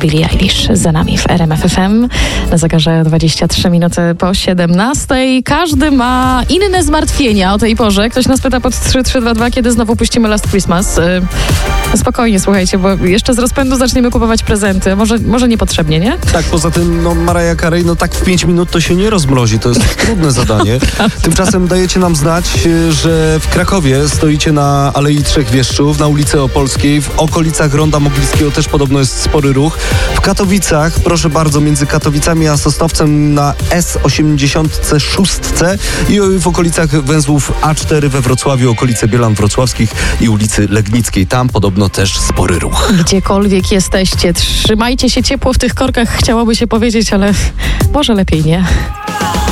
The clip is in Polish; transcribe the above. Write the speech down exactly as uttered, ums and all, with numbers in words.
Billie Eilish za nami w R M F F M. Na zegarze dwadzieścia trzy minuty po siedemnastej. Każdy ma inne zmartwienia o tej porze. Ktoś nas pyta pod trzy trzy dwa dwa, kiedy znowu puścimy Last Christmas. Yy, spokojnie, słuchajcie, bo jeszcze z rozpędu zaczniemy kupować prezenty. Może, może niepotrzebnie, nie? Tak, poza tym no, Mariah Carey, no tak w pięć minut to się nie rozmrozi. To jest trudne zadanie. Tymczasem dajecie nam znać, że w Krakowie stoicie na Alei Trzech Wieszczów, na ulicy Opolskiej. W okolicach Ronda Mogielskiego też podobno jest spory ruch. W Katowicach, proszę bardzo, między Katowicami a Sosnowcem na S osiemdziesiąt sześć i w okolicach węzłów A cztery we Wrocławiu, okolice Bielan Wrocławskich i ulicy Legnickiej. Tam podobno też spory ruch. Gdziekolwiek jesteście, trzymajcie się ciepło w tych korkach, chciałoby się powiedzieć, ale może lepiej nie.